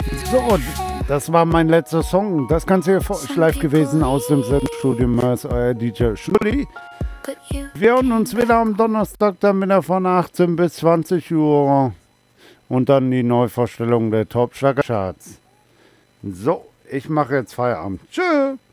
So, das war mein letzter Song. Das Ganze hier ist live gewesen aus dem Studio Mörs, euer DJ Schulli. Wir hören uns wieder am Donnerstag dann wieder von 18 bis 20 Uhr. Und dann die Neuvorstellung der Top Schlager Charts. So, ich mache jetzt Feierabend. Tschüss.